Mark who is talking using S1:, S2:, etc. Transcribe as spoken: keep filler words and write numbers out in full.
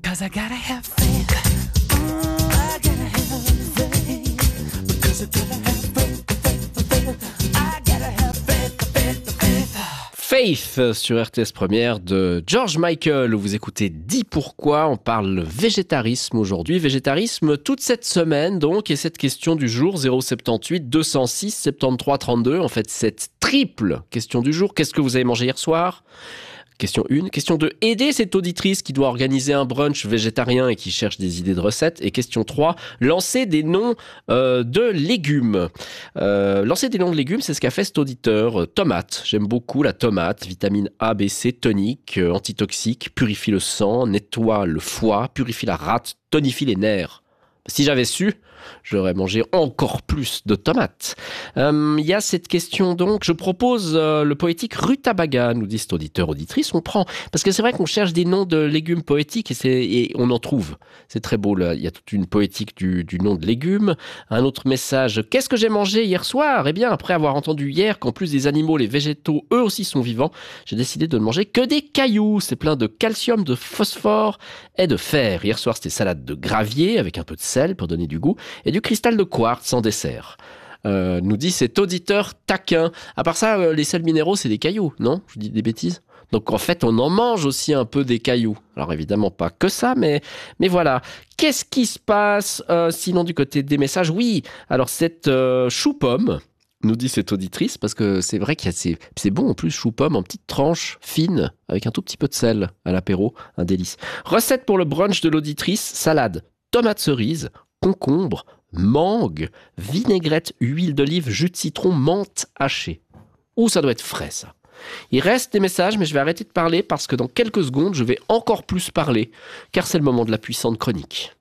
S1: 'Cause I gotta have faith. Mm, I gotta have faith. Because I gotta have faith, faith, faith. I gotta have faith, faith, faith.
S2: Faith sur R T S Première de George Michael, où vous écoutez Dis pourquoi. On parle végétarisme aujourd'hui. Végétarisme toute cette semaine donc, et cette question du jour zéro soixante-dix-huit deux cent six soixante-treize trente-deux. En fait, cette triple question du jour. Qu'est-ce que vous avez mangé hier soir ? Question un. Question deux. Aider cette auditrice qui doit organiser un brunch végétarien et qui cherche des idées de recettes. Et question trois. Lancer des noms euh, de légumes. Euh, lancer des noms de légumes, c'est ce qu'a fait cet auditeur. Euh, tomate. J'aime beaucoup la tomate. Vitamine A, B, C, tonique, euh, antitoxique, purifie le sang, nettoie le foie, purifie la rate, tonifie les nerfs. Si j'avais su, j'aurais mangé encore plus de tomates. Il euh, y a cette question donc, je propose euh, le poétique rutabaga, nous dit cet auditeur, auditrice, on prend. Parce que c'est vrai qu'on cherche des noms de légumes poétiques et, c'est, et on en trouve. C'est très beau, là. Il y a toute une poétique du, du nom de légumes. Un autre message, qu'est-ce que j'ai mangé hier soir ? Eh bien, après avoir entendu hier qu'en plus des animaux, les végétaux, eux aussi sont vivants, j'ai décidé de ne manger que des cailloux. C'est plein de calcium, de phosphore et de fer. Hier soir, c'était salade de gravier avec un peu de sel pour donner du goût. Et du cristal de quartz en dessert. Euh, nous dit cet auditeur taquin. À part ça, euh, les sels minéraux, c'est des cailloux, non ? Je dis des bêtises ? Donc en fait, on en mange aussi un peu des cailloux. Alors évidemment, pas que ça, mais, mais voilà. Qu'est-ce qui se passe euh, sinon du côté des messages ? Oui, alors cette euh, chou-pomme, nous dit cette auditrice, parce que c'est vrai qu'il y a ces, c'est bon en plus, chou-pomme en petites tranches fines, avec un tout petit peu de sel à l'apéro, un délice. Recette pour le brunch de l'auditrice, salade, tomate cerise, concombre, mangue, vinaigrette, huile d'olive, jus de citron, menthe hachée. Ouh, ça doit être frais, ça. Il reste des messages, mais je vais arrêter de parler parce que dans quelques secondes, je vais encore plus parler, car c'est le moment de la puissante chronique.